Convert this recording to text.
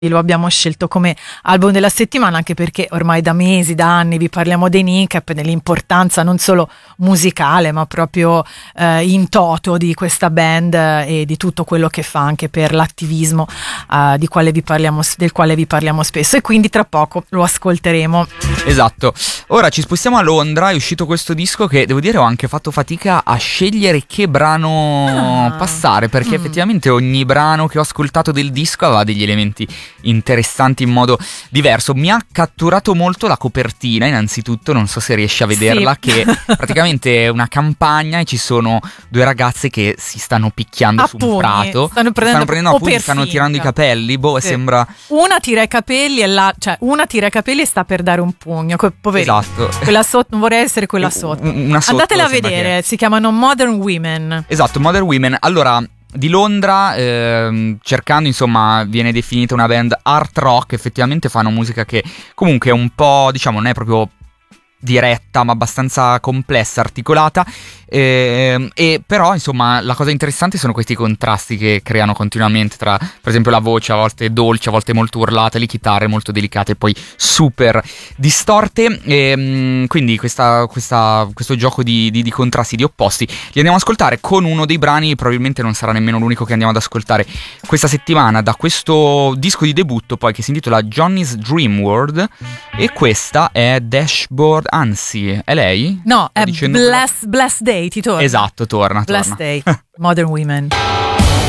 Lo abbiamo scelto come album della settimana anche perché ormai da mesi, da anni vi parliamo dei Kneecap, dell'importanza non solo musicale ma proprio in toto di questa band e di tutto quello che fa anche per l'attivismo del quale vi parliamo spesso, e quindi tra poco lo ascolteremo. Esatto. Ora ci spostiamo a Londra, è uscito questo disco che devo dire ho anche fatto fatica a scegliere che brano passare, perché effettivamente ogni brano che ho ascoltato del disco aveva degli elementi interessanti in modo diverso. Mi ha catturato molto la copertina, innanzitutto, non so se riesci a vederla, sì. Che praticamente è una campagna e ci sono due ragazze che si stanno picchiando su un prato, stanno prendendo a pugni, stanno tirando i capelli, sì. Sembra una tira i capelli e una tira i capelli e sta per dare un pugno, poverina. Esatto. Quella sotto, non vorrei essere quella sotto. Andatela a vedere, si chiamano Modern Women. Esatto, Modern Women. Allora, di Londra, cercando, insomma, viene definita una band art rock. Effettivamente fanno musica che comunque è un po', diciamo, non è proprio diretta ma abbastanza complessa, articolata, e però insomma la cosa interessante sono questi contrasti che creano continuamente tra, per esempio, la voce a volte dolce, a volte molto urlata, le chitarre molto delicate e poi super distorte, e quindi questo gioco di contrasti, di opposti, li andiamo ad ascoltare con uno dei brani, probabilmente non sarà nemmeno l'unico che andiamo ad ascoltare questa settimana, da questo disco di debutto poi che si intitola Johnny's Dream World, e questa è Dashboard. Anzi, è lei? No, è Blessed Day, ti torna. Esatto, torna. Blessed Day, Modern Women.